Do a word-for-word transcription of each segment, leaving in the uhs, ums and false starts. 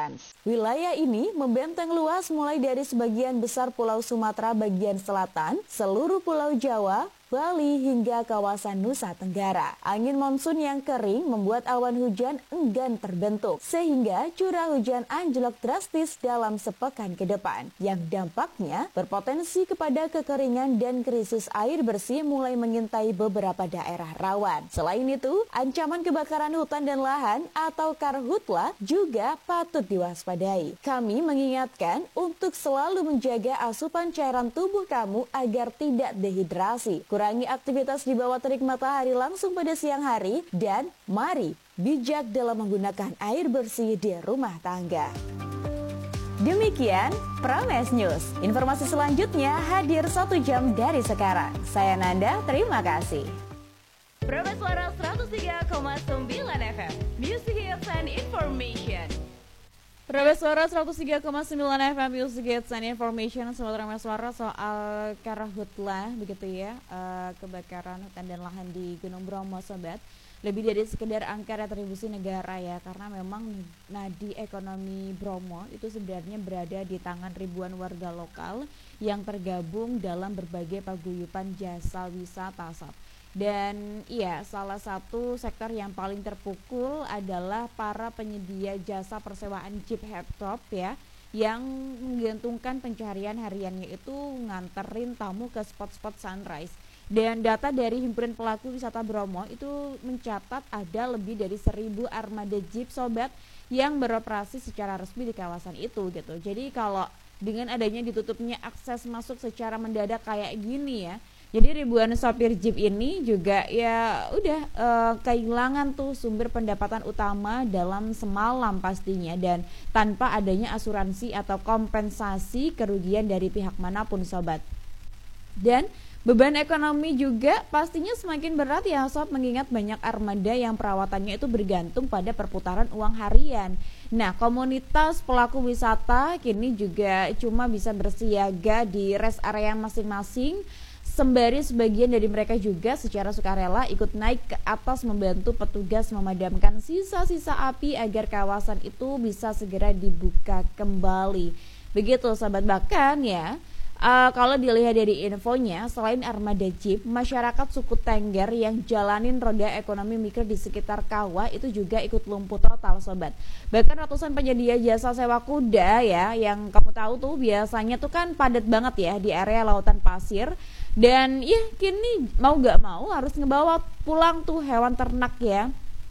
Defense. Wilayah ini membenteng luas mulai dari sebagian besar Pulau Sumatera bagian selatan, seluruh Pulau Jawa, Bali hingga kawasan Nusa Tenggara. Angin monsun yang kering membuat awan hujan enggan terbentuk, sehingga curah hujan anjlok drastis dalam sepekan ke depan, yang dampaknya berpotensi kepada kekeringan dan krisis air bersih mulai mengintai beberapa daerah rawan. Selain itu, ancaman kebakaran hutan dan lahan atau karhutla juga patut diwaspadai. Kami mengingatkan untuk selalu menjaga asupan cairan tubuh kamu agar tidak dehidrasi. Kurangi aktivitas di bawah terik matahari langsung pada siang hari, dan mari bijak dalam menggunakan air bersih di rumah tangga. Demikian Prames News. Informasi selanjutnya hadir satu jam dari sekarang. Saya Nanda, terima kasih. Prames Suara seratus tiga koma sembilan F M, Music Hits and Information. Prames Suara seratus tiga koma sembilan F M, Music Hits and Information. Sobat Prames Suara, soal karhutla begitu ya, uh, kebakaran hutan dan lahan di Gunung Bromo, sobat. Lebih dari sekedar angka retribusi negara ya, karena memang nadi ekonomi Bromo itu sebenarnya berada di tangan ribuan warga lokal yang tergabung dalam berbagai paguyuban jasa wisata, sob. Dan iya, salah satu sektor yang paling terpukul adalah para penyedia jasa persewaan jeep headtop ya, yang menggantungkan pencaharian hariannya itu nganterin tamu ke spot-spot sunrise. Dan data dari himpunan pelaku wisata Bromo itu mencatat ada lebih dari seribu armada jeep, sobat, yang beroperasi secara resmi di kawasan itu gitu. Jadi kalau dengan adanya ditutupnya akses masuk secara mendadak kayak gini ya, jadi ribuan sopir jeep ini juga ya udah e, kehilangan tuh sumber pendapatan utama dalam semalam pastinya, dan tanpa adanya asuransi atau kompensasi kerugian dari pihak manapun, sobat. Dan beban ekonomi juga pastinya semakin berat ya, sob, mengingat banyak armada yang perawatannya itu bergantung pada perputaran uang harian. Nah, komunitas pelaku wisata kini juga cuma bisa bersiaga di rest area masing-masing, sembari sebagian dari mereka juga secara sukarela ikut naik ke atas membantu petugas memadamkan sisa-sisa api agar kawasan itu bisa segera dibuka kembali. Begitu, sahabat. Bahkan ya, Uh, kalau dilihat dari infonya, selain armada jeep, masyarakat suku Tengger yang jalanin roda ekonomi mikro di sekitar kawah itu juga ikut lumpuh total, sobat. Bahkan ratusan penyedia jasa sewa kuda ya, yang kamu tahu tuh biasanya tuh kan padat banget ya di area lautan pasir. Dan ya kini mau gak mau harus ngebawa pulang tuh hewan ternak ya,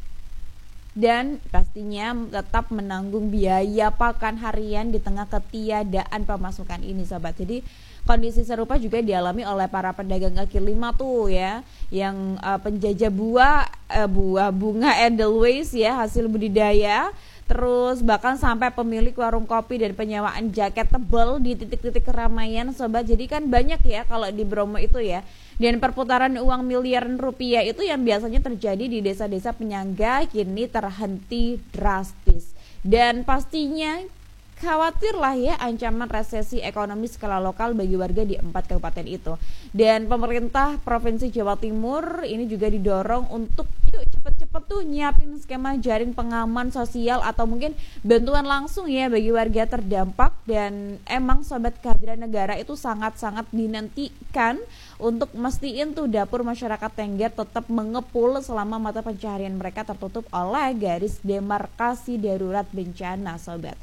dan pastinya tetap menanggung biaya pakan harian di tengah ketiadaan pemasukan ini, sobat. Jadi kondisi serupa juga dialami oleh para pedagang kaki lima tuh ya, yang uh, penjajah buah uh, buah bunga Edelweiss ya, hasil budidaya, terus bahkan sampai pemilik warung kopi dan penyewaan jaket tebal di titik-titik keramaian, sobat. Jadi kan banyak ya kalau di Bromo itu ya. Dan perputaran uang miliaran rupiah itu yang biasanya terjadi di desa-desa penyangga kini terhenti drastis. Dan pastinya khawatirlah ya ancaman resesi ekonomi skala lokal bagi warga di empat kabupaten itu. Dan pemerintah Provinsi Jawa Timur ini juga didorong untuk yuk cepet-cepet tuh nyiapin skema jaring pengaman sosial atau mungkin bantuan langsung ya bagi warga terdampak. Dan emang, sobat, kehadiran negara itu sangat-sangat dinantikan untuk mestiin tuh dapur masyarakat Tengger tetap mengepul selama mata pencaharian mereka tertutup oleh garis demarkasi darurat bencana, sobat.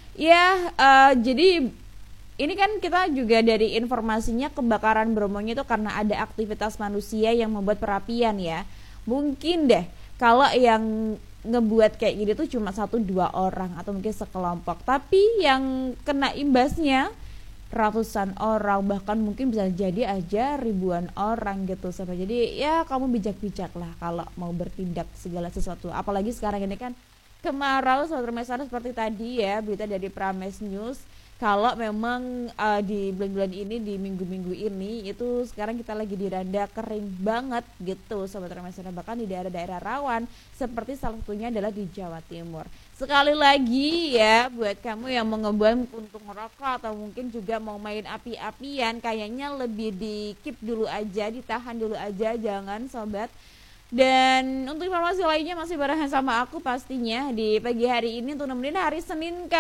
Ya, uh, jadi ini kan kita juga dari informasinya kebakaran Bromonya itu karena ada aktivitas manusia yang membuat perapian ya. Mungkin deh kalau yang ngebuat kayak gini tuh cuma satu dua orang atau mungkin sekelompok, tapi yang kena imbasnya ratusan orang, bahkan mungkin bisa jadi aja ribuan orang gitu, sahabat. Jadi ya kamu bijak-bijak lah kalau mau bertindak segala sesuatu, apalagi sekarang ini kan kemarau, saudara-saudara, seperti tadi ya berita dari Prames News. Kalau memang uh, di bulan-bulan ini, di minggu-minggu ini itu sekarang kita lagi diranda kering banget gitu, sahabat-sahabat, bahkan di daerah-daerah rawan seperti salah satunya adalah di Jawa Timur. Sekali lagi ya, buat kamu yang mau ngebom untuk ngerokok atau mungkin juga mau main api-apian, kayaknya lebih di keep dulu aja, ditahan dulu aja, jangan, sobat. Dan untuk informasi lainnya masih barengan sama aku pastinya di pagi hari ini untuk nemenin hari Senin.